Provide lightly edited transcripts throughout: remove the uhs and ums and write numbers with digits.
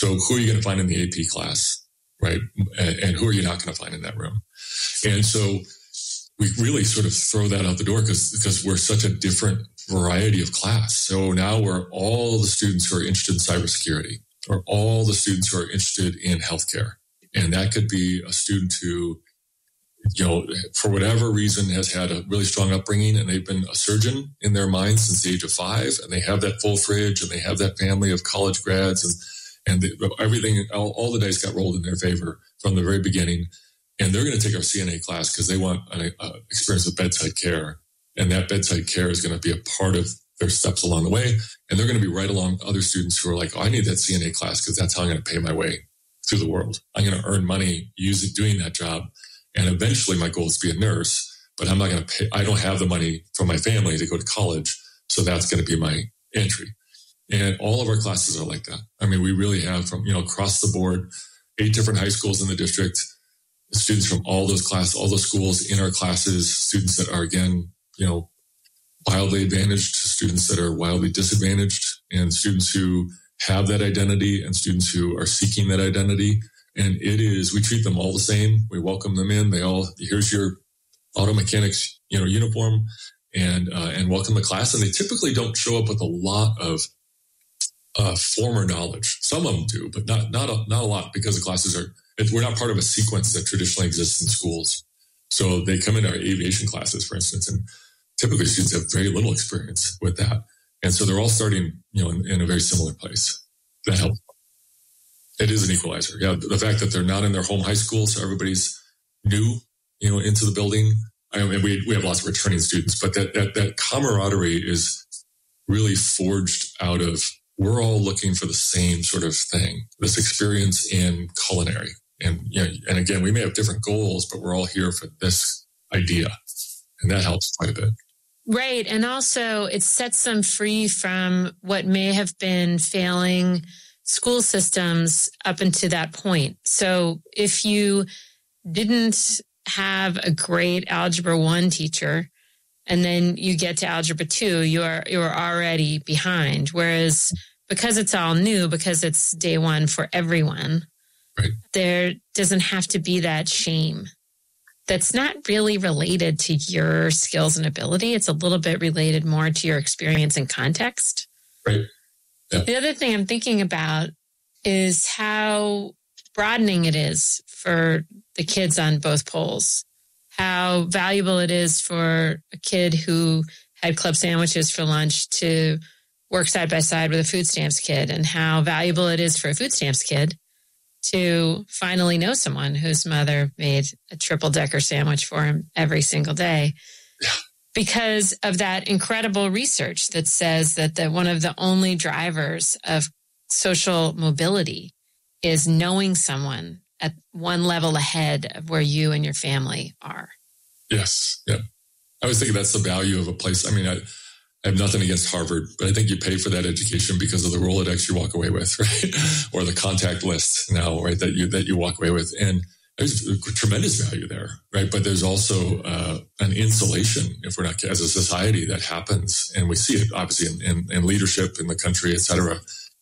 So who are you going to find in the AP class, right? And who are you not going to find in that room? And so we really sort of throw that out the door because we're such a different variety of class. So now we're all the students who are interested in cybersecurity, or all the students who are interested in healthcare. And that could be a student who, for whatever reason has had a really strong upbringing, and they've been a surgeon in their mind since the age of 5, and they have that full fridge, and they have that family of college grads, and everything, all the dice got rolled in their favor from the very beginning. And they're going to take our CNA class because they want an experience with bedside care. And that bedside care is going to be a part of their steps along the way. And they're going to be right along other students who are like, I need that CNA class because that's how I'm going to pay my way through the world. I'm going to earn money doing that job. And eventually my goal is to be a nurse, but I'm not going to pay. I don't have the money from my family to go to college. So that's going to be my entry. And all of our classes are like that. I mean, we really have from, across the board, 8 different high schools in the district, students from all those classes, all those schools in our classes, students that are, again, wildly advantaged, students that are wildly disadvantaged, and students who have that identity and students who are seeking that identity. And we treat them all the same. We welcome them in. Here's your auto mechanics, uniform, and welcome to class. And they typically don't show up with a lot of former knowledge. Some of them do, but not a lot, because the classes we're not part of a sequence that traditionally exists in schools. So they come into our aviation classes, for instance, and typically students have very little experience with that. And so they're all starting, in a very similar place. That helps. It is an equalizer. Yeah. The fact that they're not in their home high school, so everybody's new, into the building. And we have lots of returning students, but that camaraderie is really forged out of, we're all looking for the same sort of thing, this experience in culinary. And, and again, we may have different goals, but we're all here for this idea. And that helps quite a bit. Right. And also it sets them free from what may have been failing school systems up until that point. So if you didn't have a great Algebra 1 teacher, and then you get to Algebra 2, you're already behind. Whereas because it's all new, because it's day one for everyone, right, there doesn't have to be that shame. That's not really related to your skills and ability. It's a little bit related more to your experience and context. Right. Yeah. The other thing I'm thinking about is how broadening it is for the kids on both poles. How valuable it is for a kid who had club sandwiches for lunch to work side by side with a food stamps kid, and how valuable it is for a food stamps kid to finally know someone whose mother made a triple-decker sandwich for him every single day. Yeah. Because of that incredible research that says that one of the only drivers of social mobility is knowing someone at one level ahead of where you and your family are. Yes. Yeah. I was thinking that's the value of a place. I mean, I have nothing against Harvard, but I think you pay for that education because of the Rolodex you walk away with, right? Or the contact list now, right? That you walk away with. And there's tremendous value there, right? But there's also an insulation, if we're not, as a society, that happens. And we see it obviously in leadership in the country, et cetera.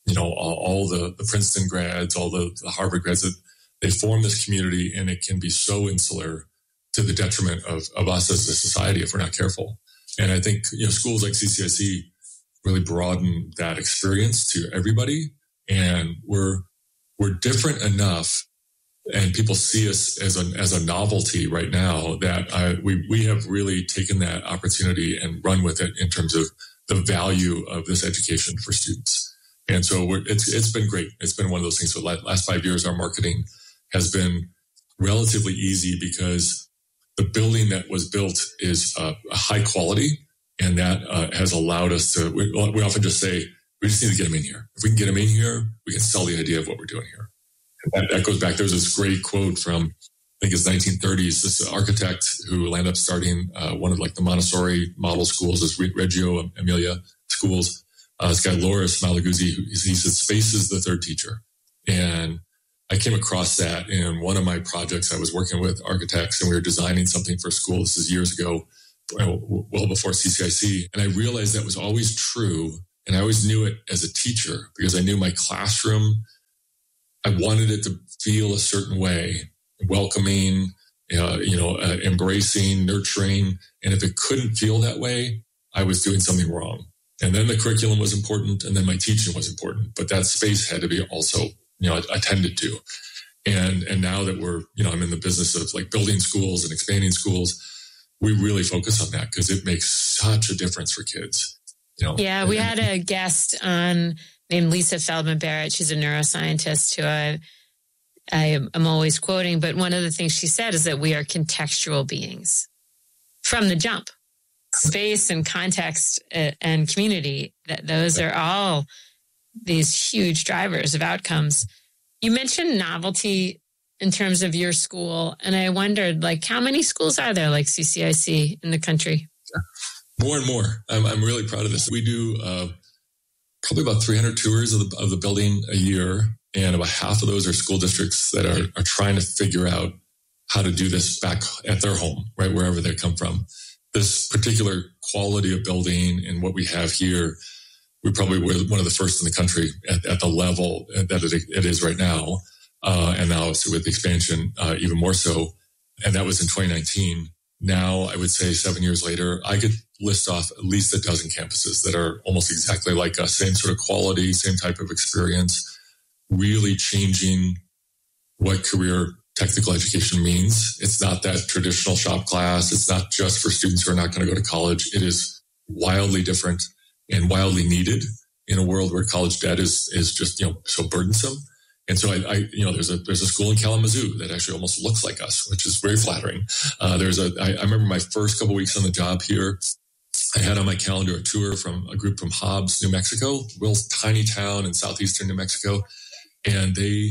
All the Princeton grads, all the Harvard grads, that they form this community, and it can be so insular to the detriment of us as a society if we're not careful. And I think, schools like CCIC really broaden that experience to everybody. And we're different enough, and people see us as a novelty right now, that we have really taken that opportunity and run with it in terms of the value of this education for students. And so it's been great. It's been one of those things. For the last 5 years, our marketing has been relatively easy because the building that was built is a high quality, and that has allowed us to, we often just say, we just need to get them in here. If we can get them in here, we can sell the idea of what we're doing here. And that goes back. There's this great quote from, I think it's 1930s, this architect who landed up starting one of the Montessori model schools, this Reggio Emilia schools. This guy, Loris Malaguzzi, he said, space is the third teacher. And I came across that in one of my projects. I was working with architects, and we were designing something for a school. This is years ago, well before CCIC. And I realized that was always true. And I always knew it as a teacher because I knew my classroom I wanted it to feel a certain way, welcoming, embracing, nurturing. And if it couldn't feel that way, I was doing something wrong. And then the curriculum was important, and then my teaching was important. But that space had to be also, attended to. And now that we're, I'm in the business of like building schools and expanding schools, we really focus on that because it makes such a difference for kids. Yeah, we had a guest on named Lisa Feldman Barrett. She's a neuroscientist who I'm always quoting. But one of the things she said is that we are contextual beings from the jump. Space and context and community, those are all these huge drivers of outcomes. You mentioned novelty in terms of your school, and I wondered, like, how many schools are there like CCIC in the country? More and more. I'm really proud of this. We do probably about 300 tours of the building a year, and about half of those are school districts that are trying to figure out how to do this back at their home, right, wherever they come from. This particular quality of building and what we have here, we probably were one of the first in the country at the level that it is right now. And now obviously with the expansion, even more so. And that was in 2019. Now, I would say 7 years later, I could list off at least a dozen campuses that are almost exactly like us, same sort of quality, same type of experience, really changing what career technical education means. It's not that traditional shop class. It's not just for students who are not going to go to college. It is wildly different and wildly needed in a world where college debt is just, so burdensome. And so there's a school in Kalamazoo that actually almost looks like us, which is very flattering. I remember my first couple of weeks on the job here, I had on my calendar a tour from a group from Hobbs, New Mexico, real tiny town in southeastern New Mexico. And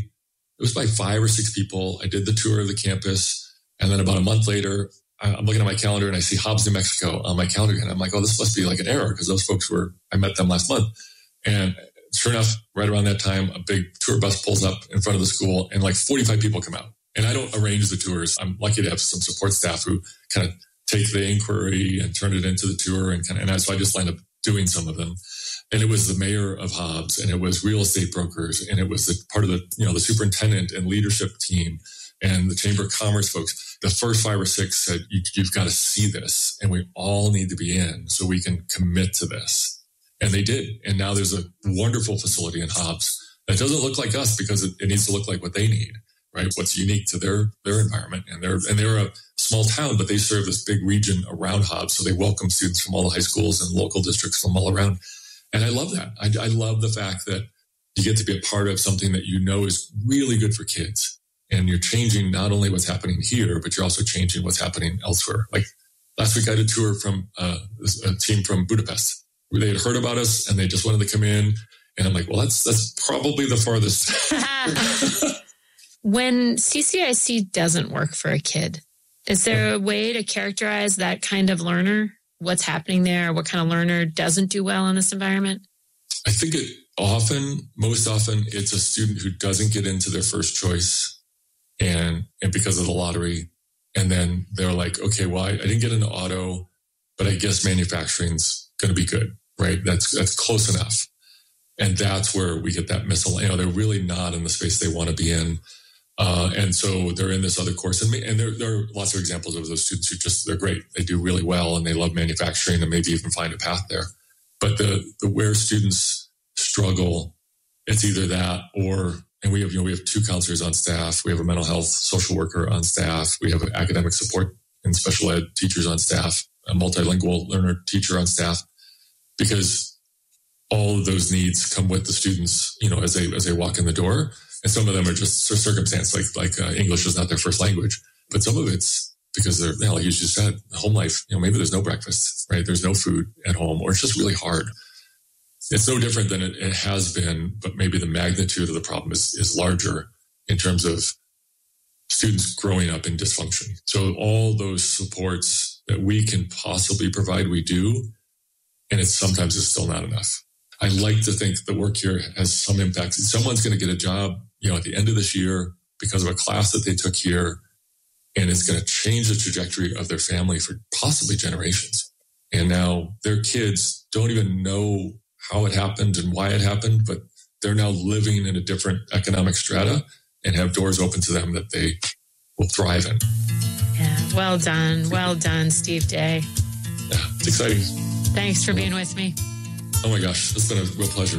it was by 5 or 6 people. I did the tour of the campus. And then about a month later, I'm looking at my calendar and I see Hobbs, New Mexico on my calendar. And I'm like, oh, this must be like an error because those folks I met them last month. And sure enough, right around that time, a big tour bus pulls up in front of the school and like 45 people come out. And I don't arrange the tours. I'm lucky to have some support staff who kind of take the inquiry and turn it into the tour. So I just lined up doing some of them. And it was the mayor of Hobbs, and it was real estate brokers, and it was part of the superintendent and leadership team and the Chamber of Commerce folks. The first 5 or 6 said, you've got to see this, and we all need to be in so we can commit to this. And they did. And now there's a wonderful facility in Hobbs that doesn't look like us because it needs to look like what they need, right? What's unique to their environment. And they're a small town, but they serve this big region around Hobbs. So they welcome students from all the high schools and local districts from all around. And I love that. I love the fact that you get to be a part of something that is really good for kids. And you're changing not only what's happening here, but you're also changing what's happening elsewhere. Like last week, I did a tour from a team from Budapest. They had heard about us and they just wanted to come in. And I'm like, well, that's probably the farthest. When CCIC doesn't work for a kid, is there a way to characterize that kind of learner? What's happening there? What kind of learner doesn't do well in this environment? I think most often, it's a student who doesn't get into their first choice and because of the lottery. And then they're like, okay, well, I didn't get into auto, but I guess manufacturing's going to be good, right? That's close enough. And that's where we get that misalignment. They're really not in the space they want to be in. And so they're in this other course. And there are lots of examples of those students who they're great. They do really well and they love manufacturing and maybe even find a path there. But the where students struggle, it's either that and we have 2 counselors on staff. We have a mental health social worker on staff. We have an academic support and special ed teachers on staff, a multilingual learner teacher on staff, because all of those needs come with the students, as they walk in the door. And some of them are just circumstance, like English is not their first language. But some of it's because they're, like you just said, home life, maybe there's no breakfast, right? There's no food at home, or it's just really hard. It's no different than it has been, but maybe the magnitude of the problem is larger in terms of students growing up in dysfunction. So all those supports that we can possibly provide, we do, and sometimes it's still not enough. I like to think the work here has some impact. Someone's going to get a job, at the end of this year because of a class that they took here, and it's going to change the trajectory of their family for possibly generations. And now their kids don't even know how it happened and why it happened, but they're now living in a different economic strata and have doors open to them that they will thrive in. Yeah, well done. Well done, Steve Day. Yeah, it's exciting. Thanks for being with me. Oh my gosh, it's been a real pleasure.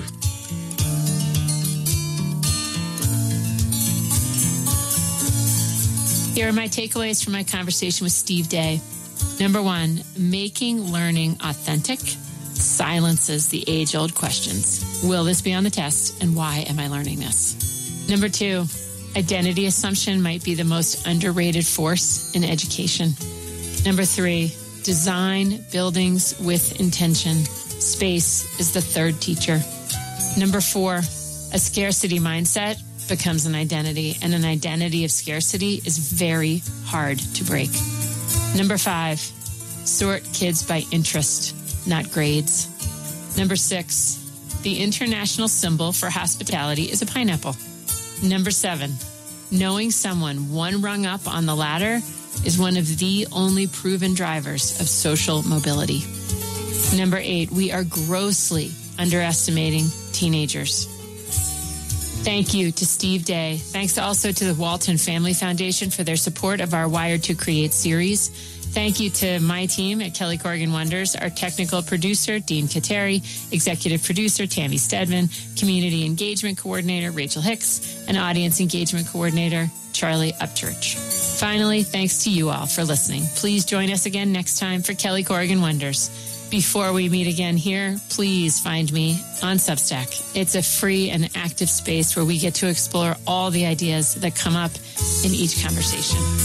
Here are my takeaways from my conversation with Steve Day. Number 1, making learning authentic silences the age-old questions. Will this be on the test, and why am I learning this? Number 2, identity assumption might be the most underrated force in education. Number 3, design buildings with intention. Space is the third teacher. Number 4, a scarcity mindset becomes an identity, and an identity of scarcity is very hard to break. Number 5, sort kids by interest, not grades. Number 6, the international symbol for hospitality is a pineapple. Number 7, knowing someone one rung up on the ladder is one of the only proven drivers of social mobility. Number 8, we are grossly underestimating teenagers. Thank you to Steve Day. Thanks also to the Walton Family Foundation for their support of our Wired to Create series. Thank you to my team at Kelly Corrigan Wonders, our technical producer, Dean Kateri, executive producer, Tammy Stedman, community engagement coordinator, Rachel Hicks, and audience engagement coordinator, Charlie Upchurch. Finally, thanks to you all for listening. Please join us again next time for Kelly Corrigan Wonders. Before we meet again here, please find me on Substack. It's a free and active space where we get to explore all the ideas that come up in each conversation.